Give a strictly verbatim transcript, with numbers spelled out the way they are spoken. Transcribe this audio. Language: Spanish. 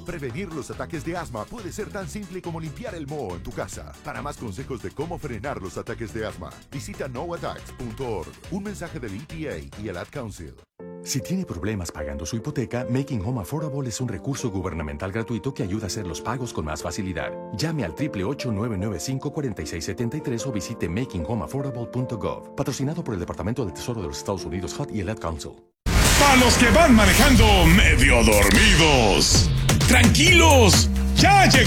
Prevenir los ataques de asma puede ser tan simple como limpiar el moho en tu casa. Para más consejos de cómo frenar los ataques de asma, visita no attacks punto org. Un mensaje del E P A y el Ad Council. Si tiene problemas pagando su hipoteca, Making Home Affordable es un recurso gubernamental gratuito que ayuda a hacer los pagos con más facilidad. Llame al ocho ocho ocho, nueve nueve cinco, cuatro seis siete tres o visite making home affordable punto gov. Patrocinado por el Departamento del Tesoro de los Estados Unidos, H U D y el Ad Council. Para los que van manejando medio dormidos, tranquilos, ya llegó